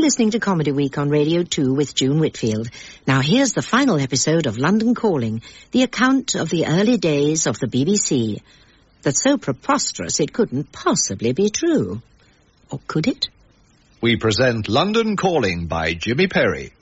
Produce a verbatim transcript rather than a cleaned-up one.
listening to Comedy Week on Radio two with June Whitfield. Now here's the final episode of London Calling, the account of the early days of the B B C. That's so preposterous it couldn't possibly be true. Or could it? We present London Calling by Jimmy Perry.